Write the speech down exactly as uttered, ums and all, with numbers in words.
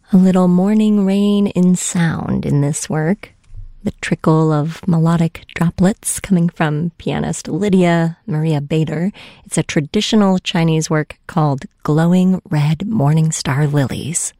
A little morning rain in sound in this work. The trickle of melodic droplets coming from pianist Lydia Maria Bader. It's a traditional Chinese work called Glowing Red Morning Star Lilies.